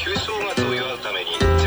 旧正月を祝うために